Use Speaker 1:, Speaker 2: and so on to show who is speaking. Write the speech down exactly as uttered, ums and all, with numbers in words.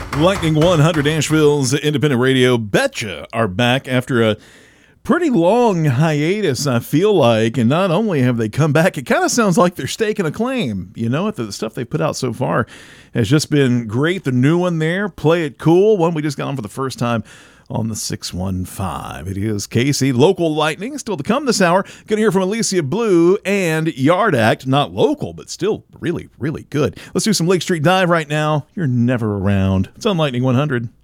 Speaker 1: Lightning one hundred, Asheville's independent radio. Betcha are back after a pretty long hiatus, I feel like. And not only have they come back, it kind of sounds like they're staking a claim. You know, the stuff they put out so far has just been great. The new one there, Play It Cool, one we just got on for the first time on the six one five. It is Casey. Local Lightning still to come this hour. Going to hear from Alicia Blue and Yard Act. Not local, but still really, really good. Let's do some Lake Street Dive right now. You're never around. It's on Lightning one hundred.